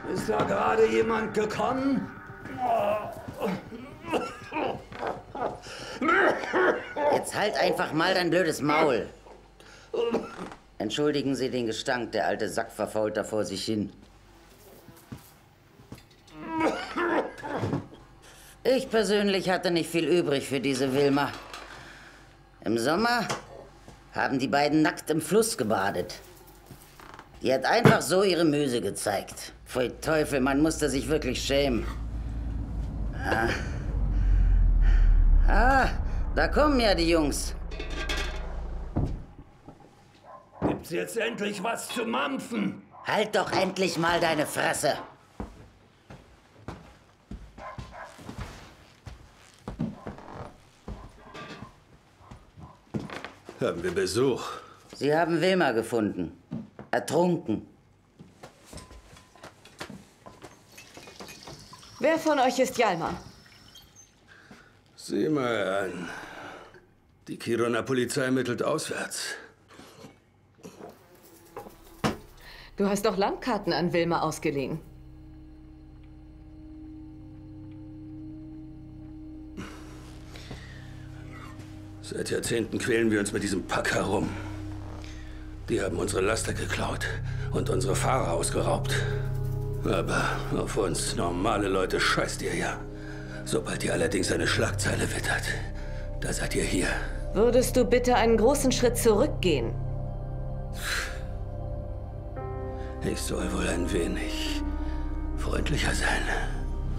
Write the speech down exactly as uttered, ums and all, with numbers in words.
Ist da gerade jemand gekommen? Jetzt halt einfach mal dein blödes Maul. Entschuldigen Sie den Gestank, der alte Sack verfault da vor sich hin. Ich persönlich hatte nicht viel übrig für diese Wilma. Im Sommer haben die beiden nackt im Fluss gebadet. Die hat einfach so ihre Müse gezeigt. Pfui Teufel, man musste sich wirklich schämen. Ah. ah, da kommen ja die Jungs. Gibt's jetzt endlich was zu mampfen? Halt doch endlich mal deine Fresse. Haben wir Besuch? Sie haben Wilma gefunden. Ertrunken. Wer von euch ist Hjalmar? Sieh mal an. Die Kironer Polizei ermittelt auswärts. Du hast doch Landkarten an Wilma ausgeliehen. Seit Jahrzehnten quälen wir uns mit diesem Pack herum. Die haben unsere Laster geklaut und unsere Fahrer ausgeraubt. Aber auf uns normale Leute scheißt ihr ja. Sobald ihr allerdings eine Schlagzeile wittert, da seid ihr hier. Würdest du bitte einen großen Schritt zurückgehen? Ich soll wohl ein wenig freundlicher sein.